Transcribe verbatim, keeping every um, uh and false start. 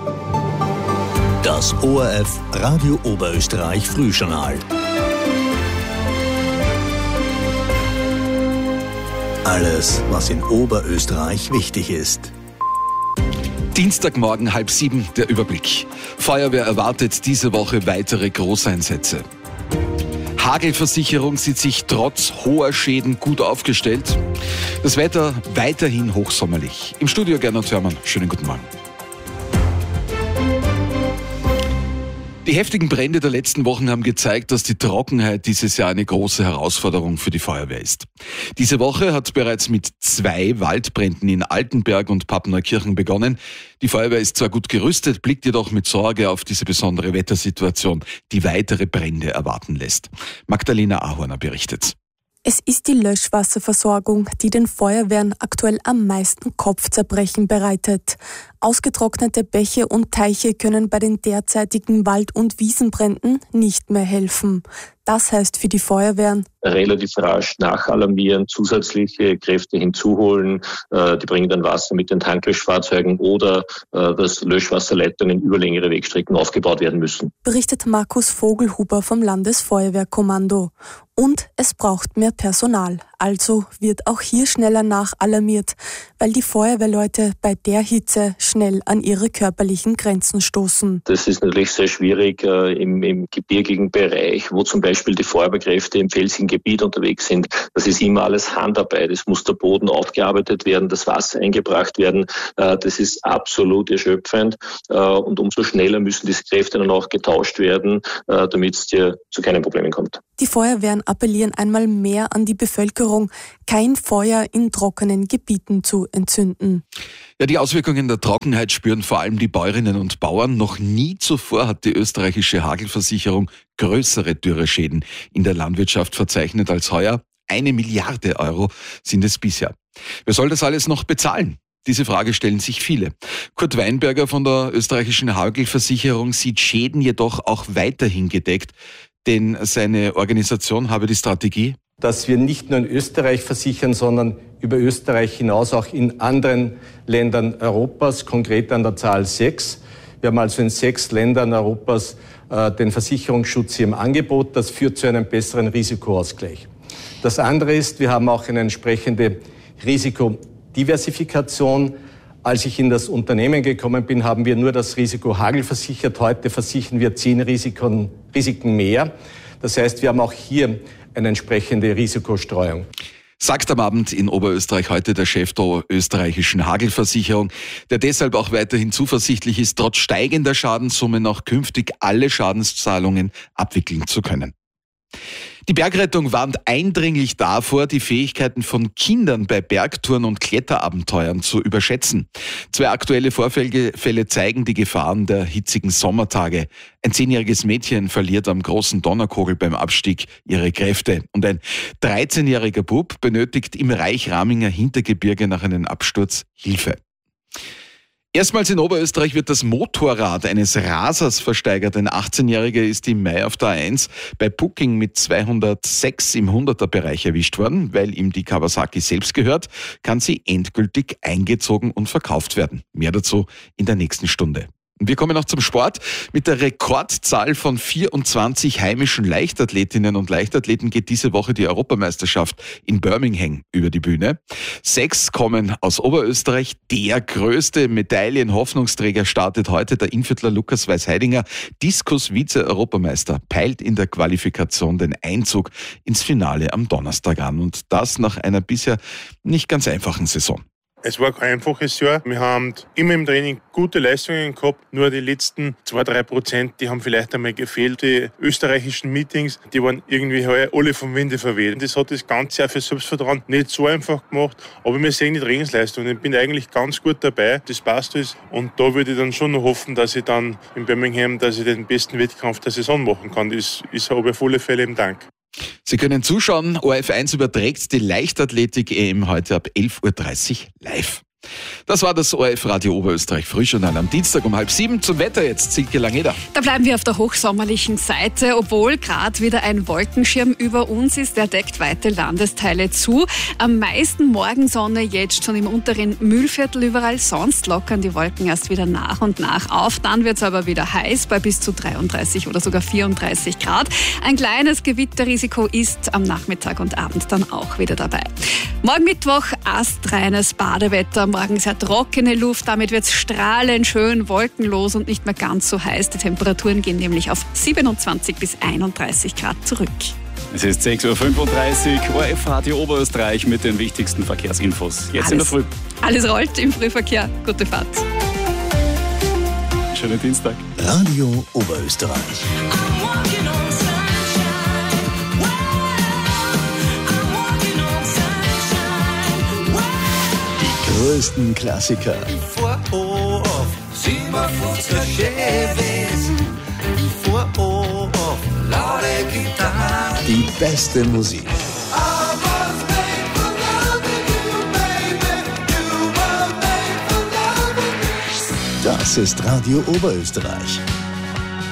Das O R F Radio Oberösterreich Frühjournal. Alles, was in Oberösterreich wichtig ist. Dienstagmorgen halb sieben, der Überblick. Feuerwehr erwartet diese Woche weitere Großeinsätze. Hagelversicherung sieht sich trotz hoher Schäden gut aufgestellt. Das Wetter weiterhin hochsommerlich. Im Studio Gernot Hörmann, schönen guten Morgen. Die heftigen Brände der letzten Wochen haben gezeigt, dass die Trockenheit dieses Jahr eine große Herausforderung für die Feuerwehr ist. Diese Woche hat bereits mit zwei Waldbränden in Altenberg und Papenneukirchen begonnen. Die Feuerwehr ist zwar gut gerüstet, blickt jedoch mit Sorge auf diese besondere Wettersituation, die weitere Brände erwarten lässt. Magdalena Ahorner berichtet. Es ist die Löschwasserversorgung, die den Feuerwehren aktuell am meisten Kopfzerbrechen bereitet. Ausgetrocknete Bäche und Teiche können bei den derzeitigen Wald- und Wiesenbränden nicht mehr helfen. Das heißt für die Feuerwehren: relativ rasch nachalarmieren, zusätzliche Kräfte hinzuholen. Die bringen dann Wasser mit den Tanklöschfahrzeugen oder dass Löschwasserleitungen über längere Wegstrecken aufgebaut werden müssen. Berichtet Markus Vogelhuber vom Landesfeuerwehrkommando. Und es braucht mehr Personal. Also wird auch hier schneller nachalarmiert, weil die Feuerwehrleute bei der Hitze schnell an ihre körperlichen Grenzen stoßen. Das ist natürlich sehr schwierig äh, im, im gebirgigen Bereich, wo zum Beispiel die Feuerwehrkräfte im felsigen Gebiet unterwegs sind. Das ist immer alles Handarbeit. Es muss der Boden aufgearbeitet werden, das Wasser eingebracht werden. Äh, das ist absolut erschöpfend. Äh, und umso schneller müssen diese Kräfte dann auch getauscht werden, äh, damit es dir zu keinen Problemen kommt. Die Feuerwehren appellieren einmal mehr an die Bevölkerung, kein Feuer in trockenen Gebieten zu entzünden. Ja, die Auswirkungen der Trockenheit spüren vor allem die Bäuerinnen und Bauern. Noch nie zuvor hat die österreichische Hagelversicherung größere Dürreschäden in der Landwirtschaft verzeichnet als heuer. Eine Milliarde Euro sind es bisher. Wer soll das alles noch bezahlen? Diese Frage stellen sich viele. Kurt Weinberger von der österreichischen Hagelversicherung sieht Schäden jedoch auch weiterhin gedeckt, denn seine Organisation habe die Strategie, dass wir nicht nur in Österreich versichern, sondern über Österreich hinaus auch in anderen Ländern Europas, konkret an der Zahl sechs. Wir haben also in sechs Ländern Europas äh, den Versicherungsschutz hier im Angebot. Das führt zu einem besseren Risikoausgleich. Das andere ist, wir haben auch eine entsprechende Risikodiversifikation. Als ich in das Unternehmen gekommen bin, haben wir nur das Risiko Hagel versichert. Heute versichern wir zehn Risiken, Risiken mehr. Das heißt, wir haben auch hier eine entsprechende Risikostreuung. Sagt am Abend in Oberösterreich heute der Chef der österreichischen Hagelversicherung, der deshalb auch weiterhin zuversichtlich ist, trotz steigender Schadenssummen auch künftig alle Schadenszahlungen abwickeln zu können. Die Bergrettung warnt eindringlich davor, die Fähigkeiten von Kindern bei Bergtouren und Kletterabenteuern zu überschätzen. Zwei aktuelle Vorfälle zeigen die Gefahren der hitzigen Sommertage. Ein zehnjähriges Mädchen verliert am großen Donnerkogel beim Abstieg ihre Kräfte und ein dreizehnjähriger Bub benötigt im Reichraminger Hintergebirge nach einem Absturz Hilfe. Erstmals in Oberösterreich wird das Motorrad eines Rasers versteigert. Ein achtzehnjähriger ist im Mai auf der A eins bei Pucking mit zweihundertsechs im hunderter-Bereich erwischt worden. Weil ihm die Kawasaki selbst gehört, kann sie endgültig eingezogen und verkauft werden. Mehr dazu in der nächsten Stunde. Und wir kommen noch zum Sport. Mit der Rekordzahl von vierundzwanzig heimischen Leichtathletinnen und Leichtathleten geht diese Woche die Europameisterschaft in Birmingham über die Bühne. Sechs kommen aus Oberösterreich. Der größte Medaillenhoffnungsträger startet heute, der Innviertler Lukas Weißheidinger. Diskus-Vize-Europameister peilt in der Qualifikation den Einzug ins Finale am Donnerstag an. Und das nach einer bisher nicht ganz einfachen Saison. Es war kein einfaches Jahr. Wir haben immer im Training gute Leistungen gehabt, nur die letzten zwei bis drei Prozent, die haben vielleicht einmal gefehlt. Die österreichischen Meetings, die waren irgendwie heuer alle vom Winde verweht. Das hat das ganze Jahr für Selbstvertrauen nicht so einfach gemacht, aber wir sehen die Trainingsleistung. Ich bin eigentlich ganz gut dabei, das passt alles. Und da würde ich dann schon noch hoffen, dass ich dann in Birmingham, dass ich den besten Wettkampf der Saison machen kann. Das ist aber auf alle Fälle im Dank. Sie können zuschauen, O R F eins überträgt die Leichtathletik-E M heute ab elf Uhr dreißig live. Das war das O R F Radio Oberösterreich Frühjournal am Dienstag um halb sieben. Zum Wetter jetzt, Silke Langeder. Da bleiben wir auf der hochsommerlichen Seite, obwohl gerade wieder ein Wolkenschirm über uns ist. Der deckt weite Landesteile zu. Am meisten Morgensonne jetzt schon im unteren Mühlviertel, überall sonst lockern die Wolken erst wieder nach und nach auf. Dann wird es aber wieder heiß bei bis zu dreiunddreißig oder sogar vierunddreißig Grad. Ein kleines Gewitterrisiko ist am Nachmittag und Abend dann auch wieder dabei. Morgen Mittwoch astreines Badewetter, morgen sehr trockene Luft, damit wird es strahlend schön, wolkenlos und nicht mehr ganz so heiß. Die Temperaturen gehen nämlich auf siebenundzwanzig bis einunddreißig Grad zurück. Es ist sechs Uhr fünfunddreißig, O R F Radio Oberösterreich mit den wichtigsten Verkehrsinfos. Jetzt alles, in der Früh. Alles rollt im Frühverkehr. Gute Fahrt. Schönen Dienstag. Radio Oberösterreich. Die größten Klassiker. Die beste Musik. Das ist Radio Oberösterreich.